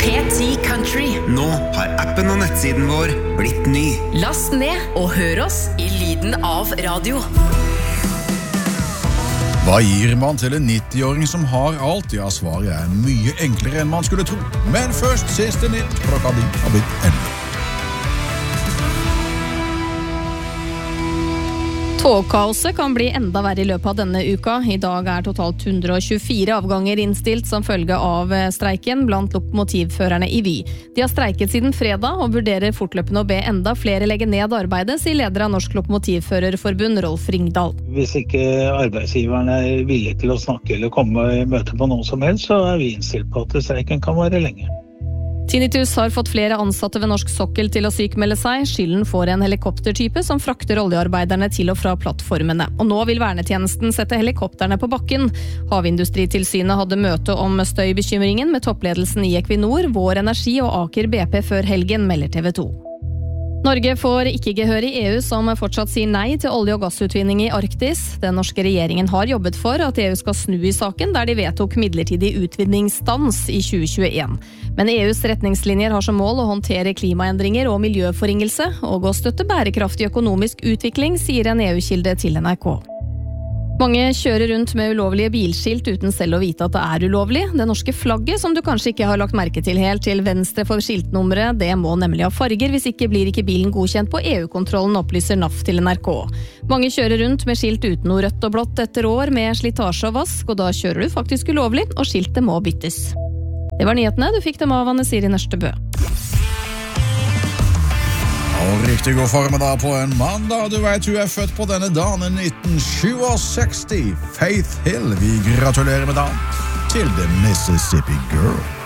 P10 Country. Nå har appen og nettsiden vår blitt ny. Last ned og hør oss i lyden av radio. Hva gir man til en 90-åring som har alt? Ja, svaret er mye enklere enn man skulle tro. Men først siste nytt, klokka di har blitt 11. Togkaoset kan bli enda verre i løpet av denne uka. I dag er totalt 124 avganger innstilt som følge av streiken blant lokomotivførerne i Vy. De har streiket siden fredag og vurderer fortløpende å be enda flere legge ned arbeidet, sier leder av Norsk Lokomotivførerforbund, Rolf Ringdal. Hvis ikke arbeidsgiveren er villig til å snakke eller komme i møte på noe som helst, så er vi innstilt på at streiken kan vare lenge. Tinnitus har fått flere ansatte ved Norsk Sokkel til å sykmelde seg. Skylden får en helikoptertype som frakter oljearbeiderne til og fra plattformene. Og nå vil vernetjenesten sette helikopterne på bakken. Havindustritilsynet hadde møte om støybekymringen med toppledelsen i Equinor, Vår Energi og Aker BP før helgen, melder TV 2. Norge får ikke gehør i EU som fortsatt sier nei til olje- og gassutvinning i Arktis. Den norske regjeringen har jobbet for at EU skal snu i saken, der de vedtok midlertidig utvinningsstans i 2021. Men EUs retningslinjer har som mål å håndtere klimaendringer og miljøforringelse, og å støtte bærekraftig økonomisk utvikling, sier en EU-kilde til NRK. Mange kjører rundt med ulovlige bilskilt uten selv å vite at det er ulovlig. Det norske flagget, som du kanskje ikke har lagt merke til helt til venstre for skiltnummeret, det må nemlig ha farger, hvis ikke blir ikke bilen godkjent på EU-kontrollen, opplyser NAF til NRK. Mange kjører rundt med skilt uten noe rødt og blått etter år med slitasje og vask, og da kjører du faktisk ulovlig, og skiltet må byttes. Det var nyhetene, du fikk dem av Anne Siri Nørstebø. Og riktig god formiddag på en mandag. Du vet, hun er født på denne dagen 1967. Faith Hill, vi gratulerer med dagen til The Mississippi Girl.